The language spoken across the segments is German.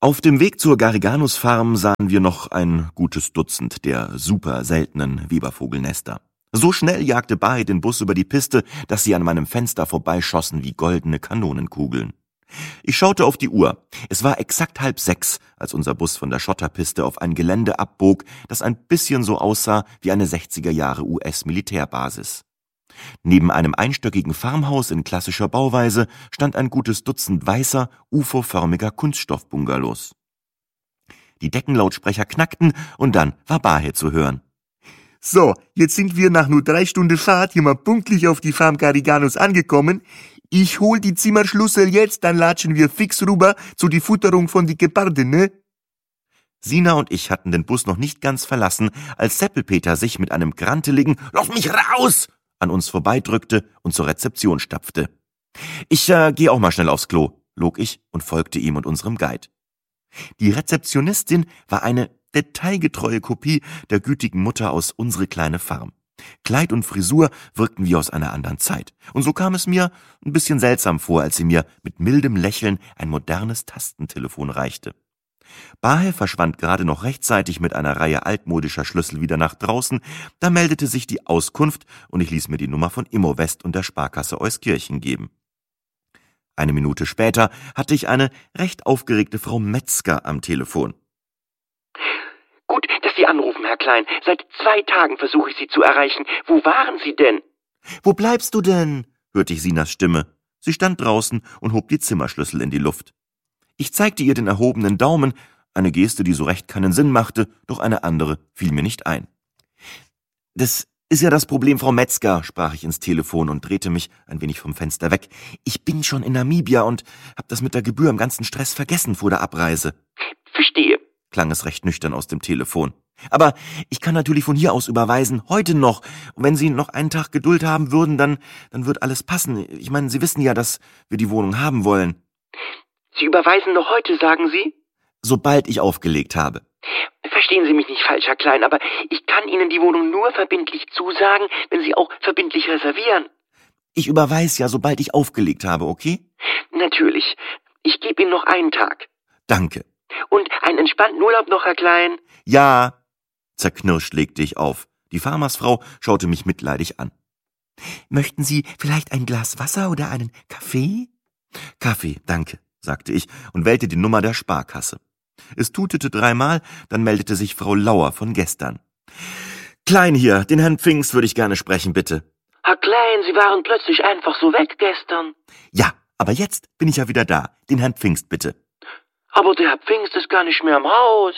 Auf dem Weg zur Garriganus-Farm sahen wir noch ein gutes Dutzend der super seltenen Webervogelnester. So schnell jagte Bahe den Bus über die Piste, dass sie an meinem Fenster vorbeischossen wie goldene Kanonenkugeln. Ich schaute auf die Uhr. Es war exakt 5:30, als unser Bus von der Schotterpiste auf ein Gelände abbog, das ein bisschen so aussah wie eine 60er-Jahre US-Militärbasis. Neben einem einstöckigen Farmhaus in klassischer Bauweise stand ein gutes Dutzend weißer, UFO-förmiger Kunststoffbungalows. Die Deckenlautsprecher knackten und dann war Bahe zu hören. So, jetzt sind wir nach nur 3 Stunden Fahrt hier mal pünktlich auf die Farm Garriganus angekommen. Ich hol die Zimmerschlüssel jetzt, dann latschen wir fix rüber zu die Futterung von die Geparden, ne? Sina und ich hatten den Bus noch nicht ganz verlassen, als Seppelpeter sich mit einem granteligen »Lass mich raus!« an uns vorbeidrückte und zur Rezeption stapfte. »Ich geh auch mal schnell aufs Klo«, log ich und folgte ihm und unserem Guide. Die Rezeptionistin war eine detailgetreue Kopie der gütigen Mutter aus Unsere kleine Farm. Kleid und Frisur wirkten wie aus einer anderen Zeit. Und so kam es mir ein bisschen seltsam vor, als sie mir mit mildem Lächeln ein modernes Tastentelefon reichte. Bahe verschwand gerade noch rechtzeitig mit einer Reihe altmodischer Schlüssel wieder nach draußen, da meldete sich die Auskunft und ich ließ mir die Nummer von Immowest und der Sparkasse Euskirchen geben. Eine Minute später hatte ich eine recht aufgeregte Frau Metzger am Telefon. Gut, dass Sie anrufen, Herr Klein. Seit 2 Tagen versuche ich Sie zu erreichen. Wo waren Sie denn? »Wo bleibst du denn?« hörte ich Sinas Stimme. Sie stand draußen und hob die Zimmerschlüssel in die Luft. Ich zeigte ihr den erhobenen Daumen, eine Geste, die so recht keinen Sinn machte, doch eine andere fiel mir nicht ein. »Das ist ja das Problem, Frau Metzger«, sprach ich ins Telefon und drehte mich ein wenig vom Fenster weg. »Ich bin schon in Namibia und hab das mit der Gebühr im ganzen Stress vergessen vor der Abreise.« Verstehe, klang es recht nüchtern aus dem Telefon. »Aber ich kann natürlich von hier aus überweisen, heute noch. Und wenn Sie noch einen Tag Geduld haben würden, dann wird alles passen. Ich meine, Sie wissen ja, dass wir die Wohnung haben wollen.« Sie überweisen noch heute, sagen Sie? »Sobald ich aufgelegt habe.« Verstehen Sie mich nicht falsch, Herr Klein, aber ich kann Ihnen die Wohnung nur verbindlich zusagen, wenn Sie auch verbindlich reservieren. »Ich überweise ja, sobald ich aufgelegt habe, okay?« »Natürlich. Ich gebe Ihnen noch einen Tag.« »Danke.« »Und einen entspannten Urlaub noch, Herr Klein?« »Ja.« Zerknirscht legte ich auf. Die Farmersfrau schaute mich mitleidig an. »Möchten Sie vielleicht ein Glas Wasser oder einen Kaffee?« »Kaffee, danke«, sagte ich und wählte die Nummer der Sparkasse. Es tutete 3-mal, dann meldete sich Frau Lauer von gestern. »Klein hier, den Herrn Pfingst würde ich gerne sprechen, bitte.« »Herr Klein, Sie waren plötzlich einfach so weg gestern.« »Ja, aber jetzt bin ich ja wieder da. Den Herrn Pfingst, bitte.« »Aber der Herr Pfingst ist gar nicht mehr im Haus.«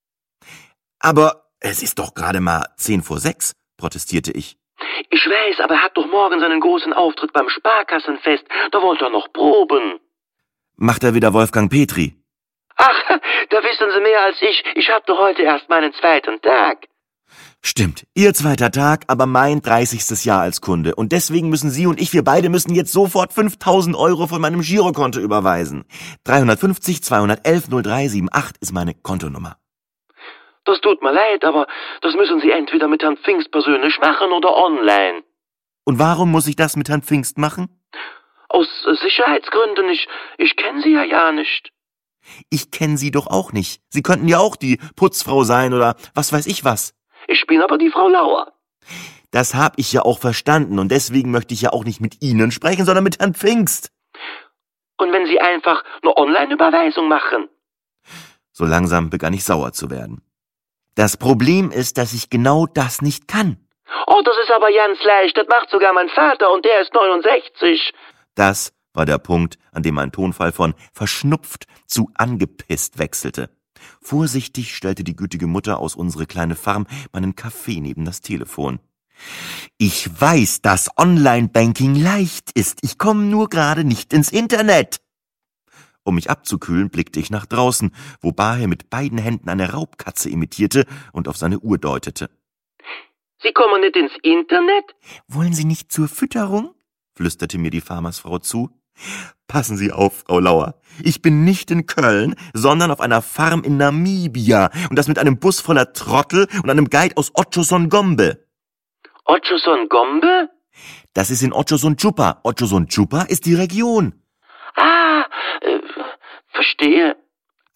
»Aber es ist doch gerade mal 5:10, protestierte ich. »Ich weiß, aber er hat doch morgen seinen großen Auftritt beim Sparkassenfest. Da wollte er noch proben.« »Macht er wieder Wolfgang Petri?« »Ach, da wissen Sie mehr als ich. Ich hatte heute erst meinen 2. Tag.« »Stimmt, Ihr 2. Tag, aber mein 30. Jahr als Kunde. Und deswegen müssen Sie und wir beide müssen jetzt sofort 5.000 € von meinem Girokonto überweisen. 350 211 0378 ist meine Kontonummer.« »Das tut mir leid, aber das müssen Sie entweder mit Herrn Pfingst persönlich machen oder online.« »Und warum muss ich das mit Herrn Pfingst machen?« »Aus Sicherheitsgründen. Ich kenne Sie ja nicht.« »Ich kenne Sie doch auch nicht. Sie könnten ja auch die Putzfrau sein oder was weiß ich was.« »Ich bin aber die Frau Lauer.« »Das hab ich ja auch verstanden und deswegen möchte ich ja auch nicht mit Ihnen sprechen, sondern mit Herrn Pfingst.« »Und wenn Sie einfach eine Online-Überweisung machen?« So langsam begann ich sauer zu werden. »Das Problem ist, dass ich genau das nicht kann.« »Oh, das ist aber ganz leicht. Das macht sogar mein Vater und der ist 69. Das war der Punkt, an dem mein Tonfall von verschnupft zu angepisst wechselte. Vorsichtig stellte die gütige Mutter aus Unsere kleine Farm meinen Kaffee neben das Telefon. »Ich weiß, dass Online-Banking leicht ist. Ich komme nur gerade nicht ins Internet.« Um mich abzukühlen, blickte ich nach draußen, wo Bahe mit beiden Händen eine Raubkatze imitierte und auf seine Uhr deutete. »Sie kommen nicht ins Internet?« »Wollen Sie nicht zur Fütterung?« flüsterte mir die Farmersfrau zu. »Passen Sie auf, Frau Lauer. Ich bin nicht in Köln, sondern auf einer Farm in Namibia und das mit einem Bus voller Trottel und einem Guide aus Otjosongombe.« »Otjosongombe?« »Das ist in Otjosondjupa. Otjosondjupa ist die Region.« »Ah, verstehe.«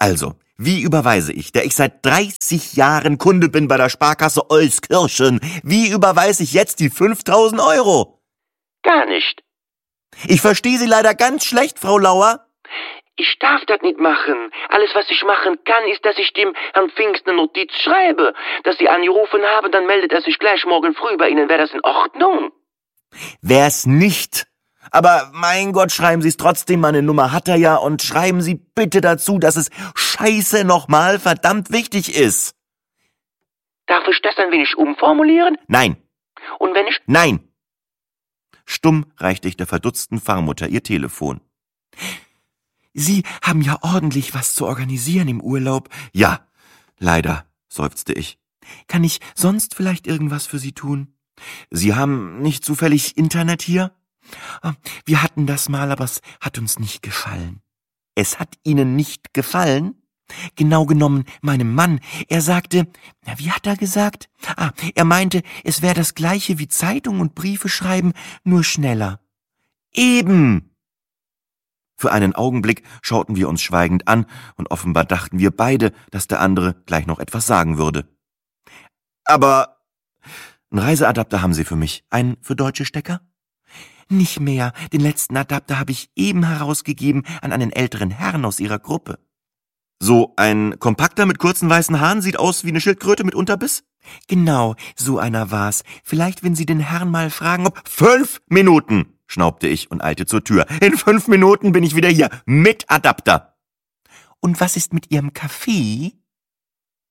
Also, wie überweise ich, der ich seit 30 Jahren Kunde bin bei der Sparkasse Euskirchen, wie überweise ich jetzt die 5.000 Euro? Gar nicht. Ich verstehe Sie leider ganz schlecht, Frau Lauer. Ich darf das nicht machen. Alles, was ich machen kann, ist, dass ich dem Herrn Pfingst eine Notiz schreibe. Dass Sie angerufen haben, dann meldet er sich gleich morgen früh bei Ihnen. Wäre das in Ordnung? Wär's nicht. Aber mein Gott, schreiben Sie es trotzdem, meine Nummer hat er ja, und schreiben Sie bitte dazu, dass es scheiße nochmal verdammt wichtig ist. Darf ich das ein wenig umformulieren? Nein, Und wenn ich... nein. Stumm reichte ich der verdutzten Pfarrmutter ihr Telefon. Sie haben ja ordentlich was zu organisieren im Urlaub. Ja, leider, seufzte ich. Kann ich sonst vielleicht irgendwas für Sie tun? Sie haben nicht zufällig Internet hier? Wir hatten das mal, aber es hat uns nicht gefallen. Es hat Ihnen nicht gefallen? Genau genommen meinem Mann. Er sagte, wie hat er gesagt? Er meinte, es wäre das Gleiche wie Zeitung und Briefe schreiben, nur schneller. Eben! Für einen Augenblick schauten wir uns schweigend an, und offenbar dachten wir beide, dass der andere gleich noch etwas sagen würde. Aber einen Reiseadapter haben Sie für mich. Einen für deutsche Stecker? Nicht mehr. Den letzten Adapter habe ich eben herausgegeben an einen älteren Herrn aus Ihrer Gruppe. So ein kompakter mit kurzen weißen Haaren sieht aus wie eine Schildkröte mit Unterbiss? Genau, so einer war's. Vielleicht, wenn Sie den Herrn mal fragen, ob... 5 Minuten, schnaubte ich und eilte zur Tür. In 5 Minuten bin ich wieder hier, mit Adapter. Und was ist mit Ihrem Kaffee?